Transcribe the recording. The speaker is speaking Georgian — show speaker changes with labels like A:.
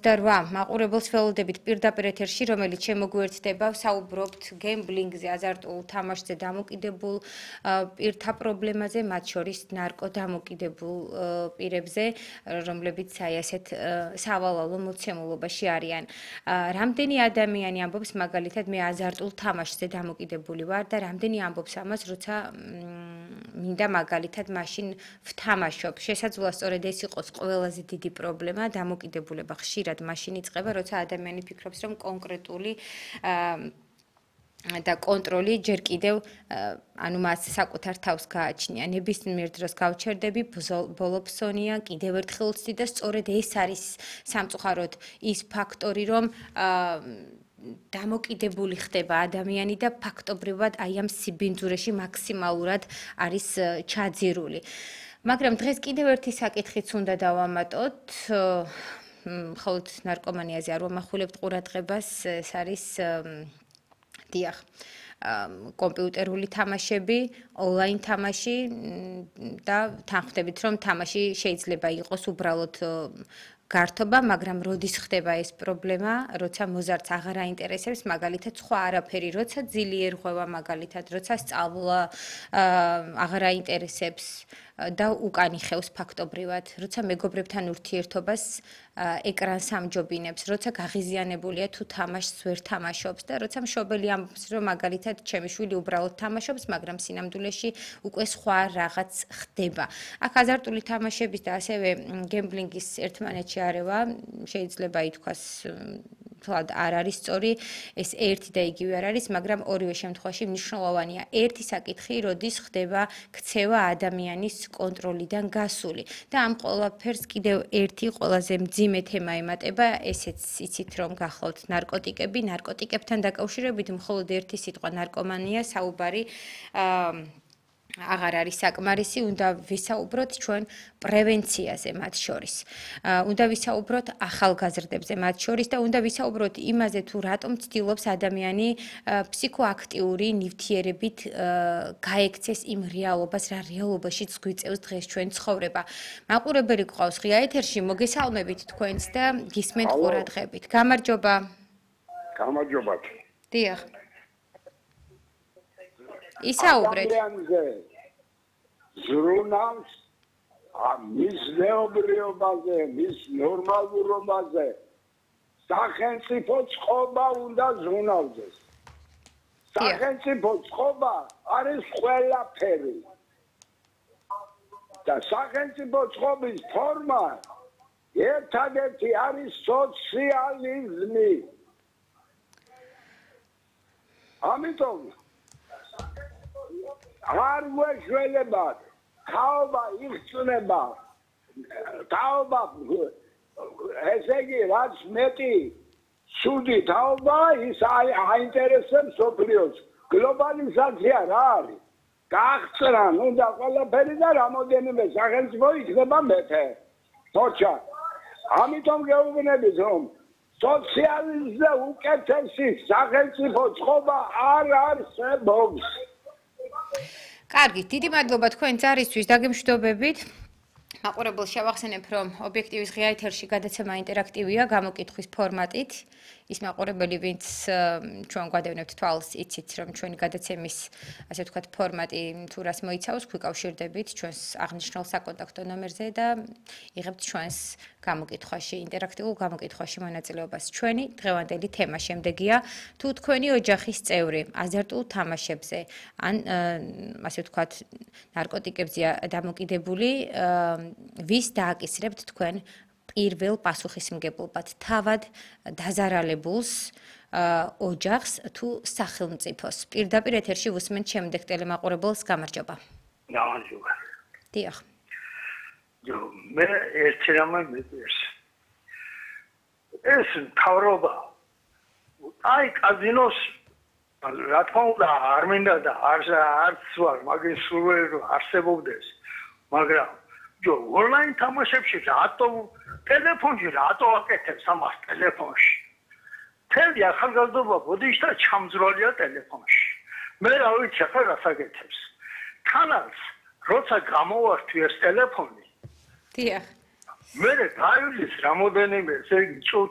A: 28 მაყურებელს ველოდებით პირდაპირ ეთერში, რომელიც შემოგვიერთდება, საუბრობთ გემბლინგზე, აზარტულ თამაშზე დამოკიდებულ პირთა პრობლემაზე, მათ შორის ნარკოდამოკიდებულ პირებზე, რომლებიც ასეთ სავალალო მოცემულობაში არიან. Რამდენი ადამიანი ამბობს, მაგალითად, მე აზარტულ თამაშზე დამოკიდებული ვარ და რამდენი ამბობს ამას, როცა მინდა მაგალითად მაშინ ვთამაშობ. შესაძლოა სწორედ ეს იყოს ყველაზე დიდი პრობლემა, დამოკიდებულება ხშირად მაშინ იწყება, როცა ადამიანი ფიქრობს, რომ კონკრეტული და კონტროლი ჯერ კიდევ ანუ მას საკუთარ თავს გააჩნია. ნებისმიერ დროს გავჩერდები, ბოლოფსონია, კიდევ ერთხელ ვცდი და სწორედ ეს არის სამწუხაროდ ის ფაქტორი, რომ დამოკიდებული ხდება ადამიანი და ფაქტობრივად აი ამ სიბინძურეში მაქსიმალურად არის ჩაძირული. მაგრამ დღეს კიდევ ერთი საკითხიც უნდა დავამატოთ. მხოლოდ ნარკომანიაზე არ ვამახვილებთ ყურადღებას, ეს არის დიახ, კომპიუტერული თამაშები, ონლაინ თამაში და თანხმდებით, რომ თამაში შეიძლება იყოს უბრალოდ გართობა, მაგრამ როდის ხდება ეს პრობლემა, როცა მოზარდს აღარ აინტერესებს, მაგალითად, სხვა არაფერი, როცა ძლიერ ღვევა, მაგალითად, როცა სწავლა აღარ აინტერესებს და უკან იხევს ფაქტობრივად, როცა მეგობრებთან ურთიერთობას ეკრანს ამჯობინებს, როცა გაღიზიანებულია თუ თამაშს ვერ თამაშობს და როცა მშობელი ამბობს, რომ მაგალითად ჩემი შვილი უბრალოდ თამაშობს, მაგრამ სინამდვილეში უკვე სხვა რაღაც ხდება. აქ აზარტული თამაშების და ასევე გემბლინგის ერთმანეთში არევა შეიძლება ითქვას თლად არ არის სწორი, ეს ერთი და იგივე არ არის, მაგრამ ორივე შემთხვევაში მნიშვნელოვანია ერთი საკითხი, როდის ხდება ქცევა ადამიანის კონტროლიდან გასული. და ამ ყველაფერს კიდევ ერთი ყველაზე მძიმე თემა ემატება, ესეც იცით რომ გახლავთ ნარკოტიკები, ნარკოტიკებთან დაკავშირებით მხოლოდ ერთი სიტყვა ნარკომანია, საუბარი აღარ არის საკმარისი, უნდა ვისაუბროთ ჩვენ პრევენციაზე მათ შორის. უნდა ვისაუბროთ ახალგაზრდებზე მათ შორის და უნდა ვისაუბროთ იმაზე, თუ რატომ ცდილობს ადამიანი ფსიქოაქტიური ნივთიერებით გაექცეს იმ რეალობას, რა რეალობაშიც გვიწევს დღეს ჩვენ ცხოვრება. მაყურებელი გყავს ღია ეთერში, მოგესალმებით თქვენს და გისმენთ ყურადღებით. გამარჯობა.
B: გამარჯობათ.
A: დიახ. ისაუბრეთ.
B: ზრუნავს მის მეობრიობაზე, მის ნორმალურობაზე. სახელმწიფო წყობა უნდა ზრუნავდეს. სახელმწიფო წყობა არის ყველაფერი. და სახელმწიფო წყობის ფორმა ერთადერთი არის სოციალიზმი. ამიტომ არ გვეშველებათ, თაობა იხსნება, თაობა, ესე იგი, რაც მეტი სუდი თაობა, ის აინტერესებს სოფლიოს. გლობალიზაცია რა არის? გააღწრან უნდა ყველაფერი და რამოდენიმე სახელმწიფო იქნება მეტე. თორჩა, ამიტომ გეუბნებით, რომ სოციალიზმზე უკეთესი სახელმწიფო წყობა არ არსებობს.
A: კარგი, დიდი მადლობა თქვენ ძარისთვის, დაგემშვიდობებით. მაყურებელს შევახსენებ, რომ ობიექტივის ღია ეთერში გადაცემა ინტერაქტივია გამოკითხვის ფორმატით. ის მაყურებელი, ვინც ჩვენ გვადევნებთ თვალს, იცით, რომ ჩვენი გადაცემის, ასე ვთქვათ, ფორმატი თუ რას მოიცავს, გვიკავშირდებით ჩვენს აღნიშნულ საკონტაქტო ნომერზე და იღებთ ჩვენს გამოკითხვაში, ინტერაქტიულ გამოკითხვაში მონაწილეობას. ჩვენი დღევანდელი თემა შემდეგია, თუ თქვენი ოჯახის წევრი აზარტულ თამაშებზე, ან ასე ვთქვათ, ნარკოტიკებზე დამოკიდებული, ვის დააკისრებთ თქვენ პირველ პასუხისმგებლობად, თავად დაზარალებულს, ოჯახს თუ სახელმწიფოს. პირდაპირ ეთერში ვუსმენთ შემდეგ ტელემაყურებელს, გამარჯობა.
C: გამარჯობა.
A: დიახ.
C: მე ერთი რამე მეკითხეს. ეს მთავრობა აი კაზინოს რა თქმა უნდა არ მინდა და არც ვარ მაგის სურვილი არსებობდეს, მაგრამ ონლაინ თამაშებში რატო ტელეფონში რატო აკეთებს ამას ტელეფონში? თელი ახალგაზრდობა ბოდიში და ჩამძრვალია ტელეფონში. მე რა ვიცი ახლა რას აკეთებს. თანაც როცა გამოვართვი ეს ტელეფონი.
A: დიახ.
C: მე გაივლის რამოდენიმე ესე